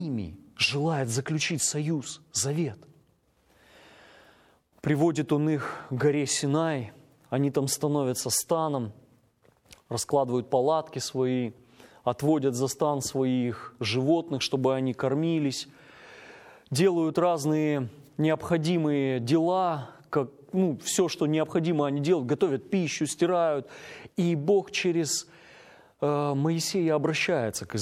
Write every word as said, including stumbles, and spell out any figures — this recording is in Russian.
ими желает заключить союз, завет. Приводит он их к горе Синай, они там становятся станом, раскладывают палатки свои, отводят за стан своих животных, чтобы они кормились, делают разные необходимые дела, как, ну, все, что необходимо они делают, готовят пищу, стирают. И Бог через э, Моисея обращается к Израилю.